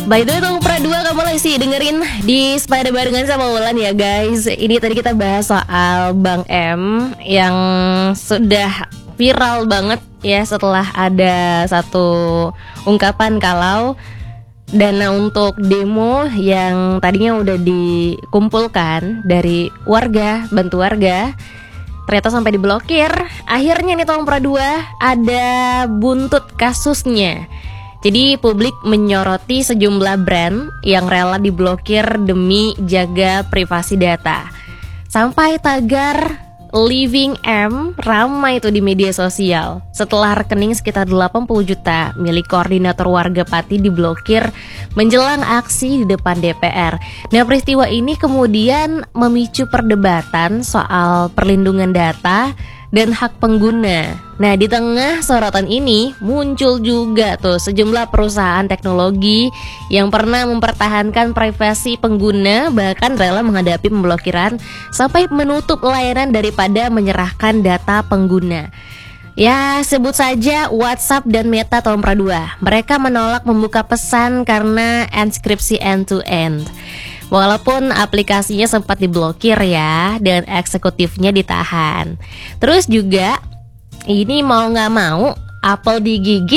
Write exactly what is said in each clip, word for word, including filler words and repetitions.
By the way, Tom Pra dua kamu lagi dengerin di Sepeda Barengan sama Wulan ya guys. Ini tadi kita bahas soal Bang M yang sudah viral banget ya setelah ada satu ungkapan kalau dana untuk demo yang tadinya udah dikumpulkan dari warga, bantu warga, ternyata sampai diblokir. Akhirnya nih Tom Pra dua ada buntut kasusnya. Jadi publik menyoroti sejumlah brand yang rela diblokir demi jaga privasi data. Sampai tagar Living M ramai itu di media sosial setelah rekening sekitar delapan puluh juta milik koordinator warga Pati diblokir menjelang aksi di depan D P R. Nah, peristiwa ini kemudian memicu perdebatan soal perlindungan data dan hak pengguna. Nah, di tengah sorotan ini muncul juga tuh sejumlah perusahaan teknologi yang pernah mempertahankan privasi pengguna bahkan rela menghadapi pemblokiran sampai menutup layanan daripada menyerahkan data pengguna. Ya, sebut saja WhatsApp dan Meta Tom Pra dua. Mereka menolak membuka pesan karena enkripsi end-to-end. Walaupun aplikasinya sempat diblokir ya, dan eksekutifnya ditahan. Terus juga ini mau gak mau Apple digigit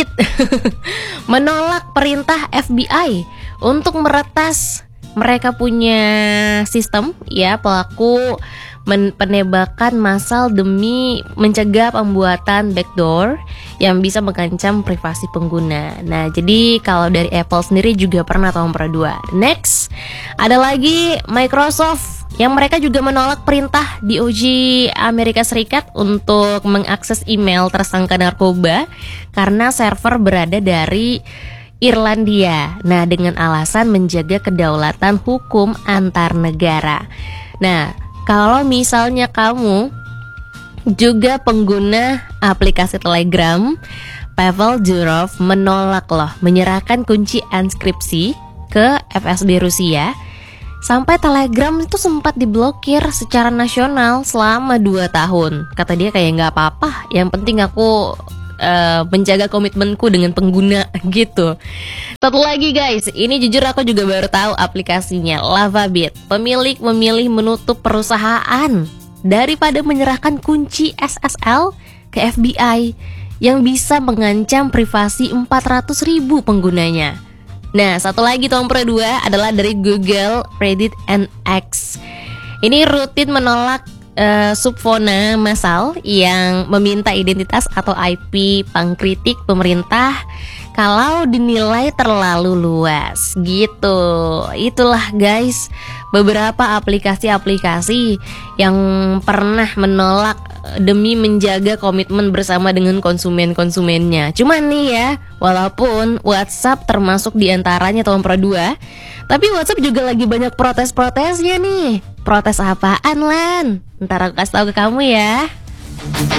menolak perintah F B I untuk meretas mereka punya sistem ya pelaku men- penembakan massal demi mencegah pembuatan backdoor yang bisa mengancam privasi pengguna. Nah, jadi kalau dari Apple sendiri juga pernah Tom Pra dua. Next, ada lagi Microsoft yang mereka juga menolak perintah D O J Amerika Serikat untuk mengakses email tersangka narkoba karena server berada dari Irlandia. Nah, dengan alasan menjaga kedaulatan hukum antar negara. Nah, kalau misalnya kamu juga pengguna aplikasi Telegram, Pavel Durov menolak loh menyerahkan kunci enkripsi ke F S B Rusia. Sampai Telegram itu sempat diblokir secara nasional selama dua tahun. Kata dia kayak gak apa-apa, yang penting aku uh, menjaga komitmenku dengan pengguna gitu. Satu lagi guys, ini jujur aku juga baru tahu aplikasinya, Lavabit. Pemilik memilih menutup perusahaan daripada menyerahkan kunci S S L ke F B I yang bisa mengancam privasi empat ratus ribu penggunanya. Nah, satu lagi Tom Pra dua adalah dari Google, Reddit, and X. Ini rutin menolak uh, subfona massal yang meminta identitas atau I P pengkritik pemerintah kalau dinilai terlalu luas gitu. Itulah guys beberapa aplikasi-aplikasi yang pernah menolak demi menjaga komitmen bersama dengan konsumen-konsumennya. Cuman nih ya, walaupun WhatsApp termasuk diantaranya Tom Pra dua, tapi WhatsApp juga lagi banyak protes-protesnya nih. Protes apaan Lan? Ntar aku kasih tahu ke kamu ya.